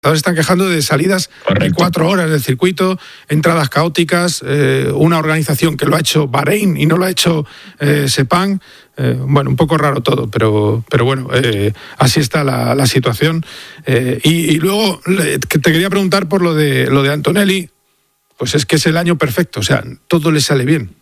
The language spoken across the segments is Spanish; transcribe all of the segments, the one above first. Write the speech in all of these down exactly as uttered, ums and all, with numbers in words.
Ahora están quejando de salidas Correcto. de cuatro horas del circuito, entradas caóticas, eh, una organización que lo ha hecho Bahrein y no lo ha hecho eh, Sepang. Eh, bueno, un poco raro todo, pero, pero bueno, eh, así está la, la situación. Eh, y, y luego te quería preguntar por lo de, lo de Antonelli. Pues es que es el año perfecto, o sea, todo le sale bien.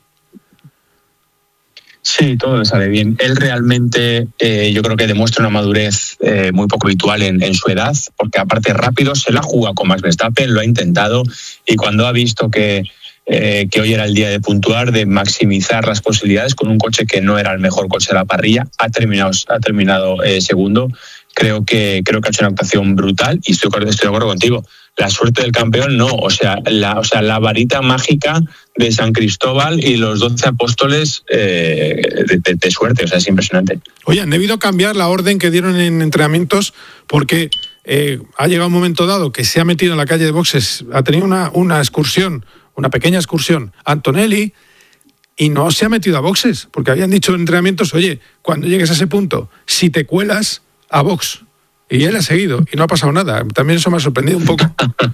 Sí, todo le sale bien. Él realmente eh, yo creo que demuestra una madurez eh, muy poco habitual en, en su edad, porque aparte rápido se la juega con Max Verstappen, lo ha intentado, y cuando ha visto que, eh, que hoy era el día de puntuar, de maximizar las posibilidades con un coche que no era el mejor coche de la parrilla, ha terminado, ha terminado eh, segundo. Creo que, creo que ha hecho una actuación brutal y estoy, estoy de acuerdo contigo. La suerte del campeón no, o sea, la, o sea, la varita mágica de San Cristóbal y los doce apóstoles eh, de, de, de suerte, o sea, es impresionante. Oye, han debido cambiar la orden que dieron en entrenamientos porque eh, ha llegado un momento dado que se ha metido en la calle de boxes, ha tenido una, una excursión, una pequeña excursión, Antonelli, y no se ha metido a boxes, porque habían dicho en entrenamientos, oye, cuando llegues a ese punto, si te cuelas, a box. Y él ha seguido y no ha pasado nada. También eso me ha sorprendido un poco.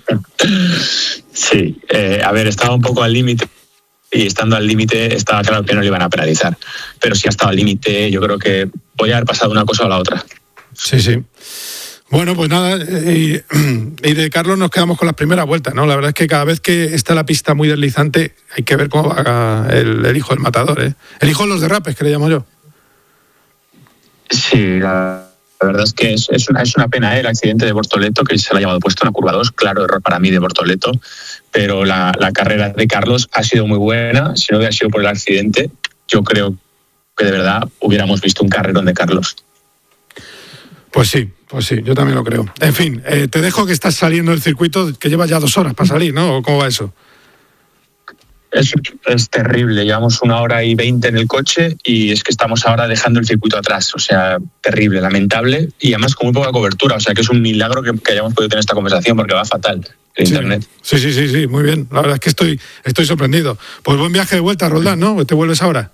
Sí, eh, a ver, estaba un poco al límite y estando al límite estaba claro que no le iban a penalizar. Pero si ha estado al límite, yo creo que podía haber pasado una cosa o la otra. Sí, sí. Bueno, pues nada, y, y de Carlos nos quedamos con las primeras vueltas, ¿no? La verdad es que cada vez que está la pista muy deslizante hay que ver cómo va el, el hijo del matador, ¿eh? El hijo de los derrapes, que le llamo yo. Sí, la... La verdad es que es, es, una, es una pena ¿eh? el accidente de Bortoleto, que se le ha llevado puesto en la curva dos, claro error para mí de Bortoleto, pero la, la carrera de Carlos ha sido muy buena. Si no hubiera sido por el accidente, yo creo que de verdad hubiéramos visto un carrerón de Carlos. Pues sí, pues sí, yo también lo creo. En fin, eh, te dejo que estás saliendo del circuito, que llevas ya dos horas para salir, ¿no? ¿Cómo va eso? Es, es terrible, llevamos una hora y veinte en el coche y es que estamos ahora dejando el circuito atrás, o sea, terrible, lamentable y además con muy poca cobertura, o sea que es un milagro que, que hayamos podido tener esta conversación porque va fatal el sí, internet. Sí, sí, sí, sí, muy bien, la verdad es que estoy, estoy sorprendido. Pues buen viaje de vuelta, Roldán, ¿no? ¿Te vuelves ahora?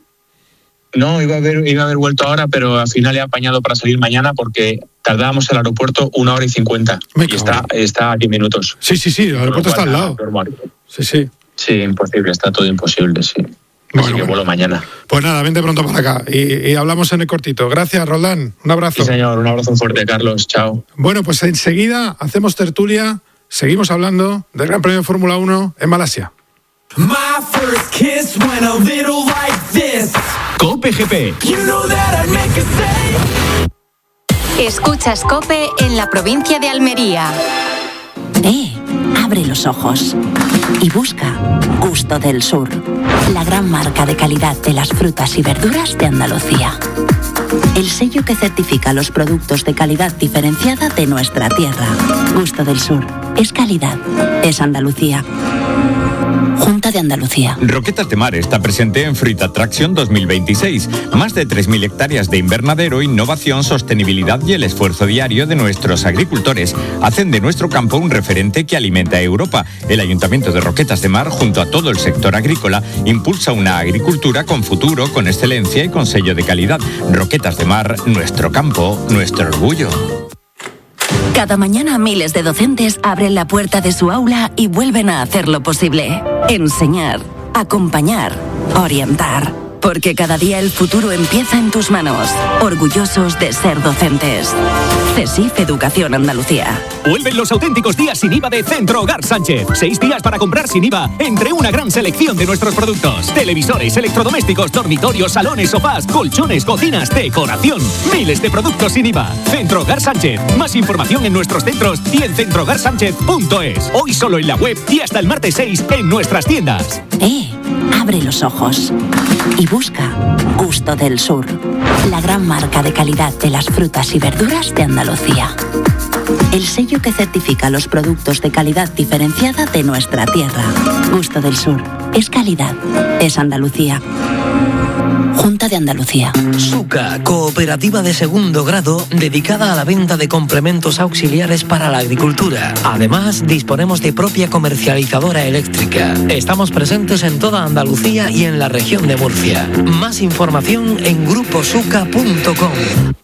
No, iba a haber, iba a haber vuelto ahora, pero al final he apañado para salir mañana porque tardábamos en el aeropuerto una hora y cincuenta y está, está a diez minutos. Sí, sí, sí, el aeropuerto está al lado. Sí, sí. Sí, imposible, está todo imposible, sí. Así bueno, que vuelo mañana. Pues nada, vente pronto para acá y, y hablamos en el cortito. Gracias, Roldán. Un abrazo. Sí, señor, un abrazo fuerte, Carlos. Chao. Bueno, pues enseguida hacemos tertulia, seguimos hablando del Gran Premio de Fórmula uno en Malasia. My first kiss went a little like this. COPE G P. You know that I'd make a say. Escuchas COPE en la provincia de Almería. Eh, abre los ojos y busca Gusto del Sur, la gran marca de calidad de las frutas y verduras de Andalucía. El sello que certifica los productos de calidad diferenciada de nuestra tierra. Gusto del Sur. Es calidad. Es Andalucía. Junta de Andalucía. Roquetas de Mar está presente en Fruit Attraction dos mil veintiséis. Más de tres mil hectáreas de invernadero, innovación, sostenibilidad y el esfuerzo diario de nuestros agricultores hacen de nuestro campo un referente que alimenta a Europa. El Ayuntamiento de Roquetas de Mar, junto a todo el sector agrícola, impulsa una agricultura con futuro, con excelencia y con sello de calidad. Roquetas de Mar, nuestro campo, nuestro orgullo. Cada mañana miles de docentes abren la puerta de su aula y vuelven a hacer lo posible. Enseñar, acompañar, orientar. Porque cada día el futuro empieza en tus manos. Orgullosos de ser docentes. CESIF Educación Andalucía. Vuelven los auténticos días sin I V A de Centro Hogar Sánchez. Seis días para comprar sin I V A entre una gran selección de nuestros productos. Televisores, electrodomésticos, dormitorios, salones, sofás, colchones, cocinas, decoración. Miles de productos sin I V A. Centro Hogar Sánchez. Más información en nuestros centros y en centro hogar sánchez punto es. Hoy solo en la web y hasta el martes seis en nuestras tiendas. Eh, abre los ojos y busca Gusto del Sur, la gran marca de calidad de las frutas y verduras de Andalucía. El sello que certifica los productos de calidad diferenciada de nuestra tierra. Gusto del Sur. Es calidad. Es Andalucía. Junta de Andalucía. SUCA, cooperativa de segundo grado dedicada a la venta de complementos auxiliares para la agricultura. Además, disponemos de propia comercializadora eléctrica. Estamos presentes en toda Andalucía y en la región de Murcia. Más información en grupo suca punto com.